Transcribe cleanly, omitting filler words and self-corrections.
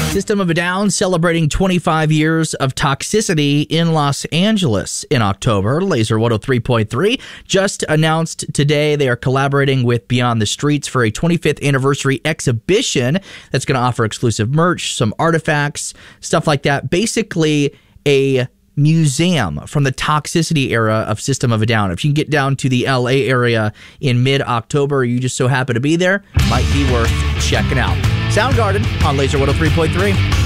System of a Down celebrating 25 years of toxicity in Los Angeles in October. Laser 103.3 just announced today they are collaborating with Beyond the Streets for a 25th anniversary exhibition that's going to offer exclusive merch, some artifacts, stuff like that. Basically, a museum from the toxicity era of System of a Down. If you can get down to the LA area in mid-October, you just so happen to be there, might be worth checking out. Soundgarden on Laser 103.3.